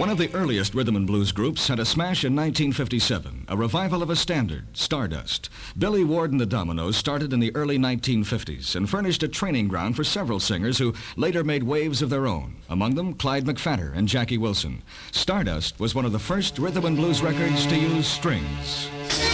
One of the earliest rhythm and blues groups had a smash in 1957, a revival of a standard, Stardust. Billy Ward and the Dominoes started in the early 1950s and furnished a training ground for several singers who later made waves of their own, among them Clyde McPhatter and Jackie Wilson. Stardust was one of the first rhythm and blues records to use strings.